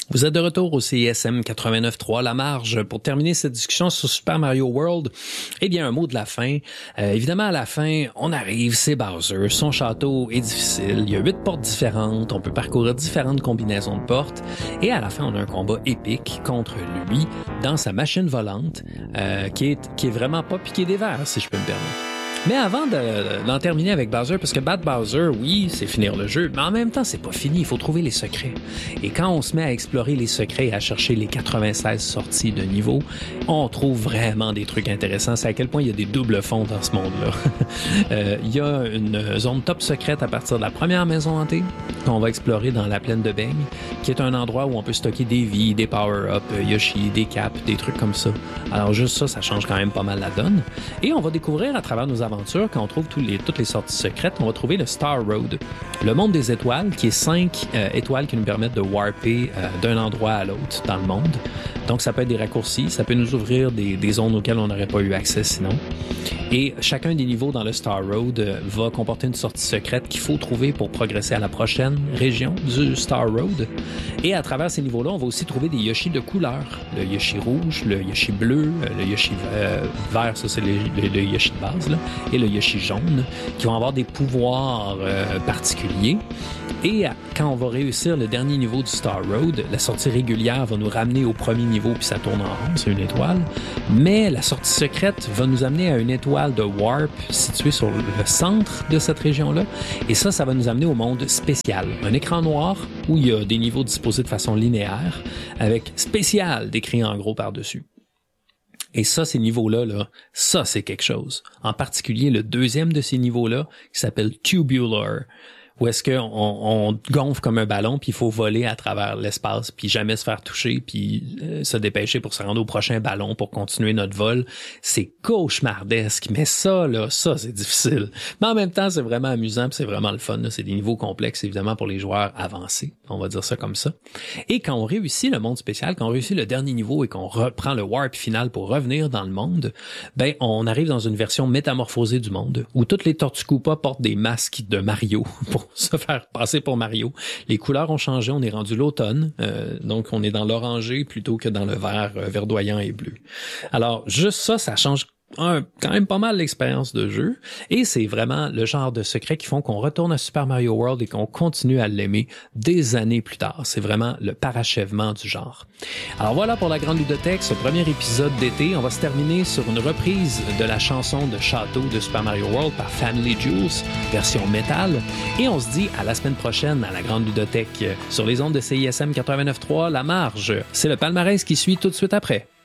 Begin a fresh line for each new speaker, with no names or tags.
Vous êtes de retour au CISM 89.3, La Marge. Pour terminer cette discussion sur Super Mario World, eh bien, un mot de la fin. Évidemment, à la fin, on arrive, c'est Bowser. Son château est difficile. Il y a 8 portes différentes. On peut parcourir différentes combinaisons de portes. Et à la fin, on a un combat épique contre lui dans sa machine volante, qui est vraiment pas piqué des verres, si je peux me permettre. Mais avant d'en terminer avec Bowser, parce que battre Bowser, oui, c'est finir le jeu, mais en même temps, c'est pas fini, il faut trouver les secrets. Et quand on se met à explorer les secrets et à chercher les 96 sorties de niveau, on trouve vraiment des trucs intéressants. C'est à quel point il y a des doubles fonds dans ce monde-là. Il y a une zone top secrète à partir de la première maison hantée qu'on va explorer dans la plaine de Beigne, qui est un endroit où on peut stocker des vies, des power-ups, Yoshi, des caps, des trucs comme ça. Alors juste ça, ça change quand même pas mal la donne. Et on va découvrir à travers nos aventure, quand on trouve toutes les sorties secrètes, on va trouver le Star Road, le monde des étoiles, qui est 5 étoiles qui nous permettent de warper d'un endroit à l'autre dans le monde. Donc, ça peut être des raccourcis, ça peut nous ouvrir des zones auxquelles on n'aurait pas eu accès sinon. Et chacun des niveaux dans le Star Road va comporter une sortie secrète qu'il faut trouver pour progresser à la prochaine région du Star Road. Et à travers ces niveaux-là, on va aussi trouver des Yoshi de couleur. Le Yoshi rouge, le Yoshi bleu, le Yoshi vert, ça c'est le Yoshi de base, là, et le Yoshi jaune, qui vont avoir des pouvoirs particuliers. Et quand on va réussir le dernier niveau du Star Road, la sortie régulière va nous ramener au premier niveau, puis ça tourne en rond, c'est une étoile. Mais la sortie secrète va nous amener à une étoile de warp située sur le centre de cette région-là. Et ça va nous amener au monde spécial. Un écran noir où il y a des niveaux disposés de façon linéaire, avec spécial décrit en gros par-dessus. Et ça, ces niveaux-là, ça, c'est quelque chose. En particulier, le deuxième de ces niveaux-là, qui s'appelle Tubular, où est-ce qu'on gonfle comme un ballon, puis il faut voler à travers l'espace, puis jamais se faire toucher, puis se dépêcher pour se rendre au prochain ballon pour continuer notre vol. C'est cauchemardesque, mais ça, c'est difficile. Mais en même temps, c'est vraiment amusant, puis c'est vraiment le fun. Là. C'est des niveaux complexes, évidemment, pour les joueurs avancés. On va dire ça comme ça. Et quand on réussit le monde spécial, quand on réussit le dernier niveau et qu'on reprend le warp final pour revenir dans le monde, ben on arrive dans une version métamorphosée du monde, où toutes les Tortues Koopa portent des masques de Mario pour se faire passer pour Mario. Les couleurs ont changé, on est rendu l'automne, donc on est dans l'orangé plutôt que dans le vert verdoyant et bleu. Alors, juste ça change quand même pas mal l'expérience de jeu, et c'est vraiment le genre de secret qui font qu'on retourne à Super Mario World et qu'on continue à l'aimer des années plus tard. C'est vraiment le parachèvement du genre. Alors voilà pour la Grande Ludothèque, ce premier épisode d'été. On va se terminer sur une reprise de la chanson de Château de Super Mario World par Family Jewels, version métal, et on se dit à la semaine prochaine à la Grande Ludothèque sur les ondes de CISM 89.3, La Marge. C'est le palmarès qui suit tout de suite après.